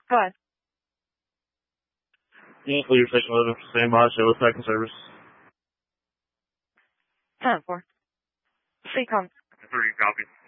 Go ahead. Unit Leader Station 11, stand by, show us second service. 10-4. CCOM. 3, copy.